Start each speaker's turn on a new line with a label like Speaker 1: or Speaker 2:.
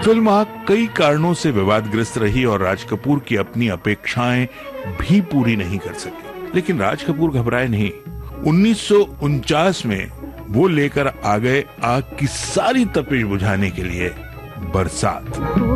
Speaker 1: Film आग कई कारणों से विवादग्रस्त रही और राज कपूर की अपनी अपेक्षाएं भी पूरी नहीं कर सके, लेकिन राज कपूर घबराए नहीं। 1949 में वो लेकर आ गए आग की सारी तपिश बुझाने के लिए बरसात।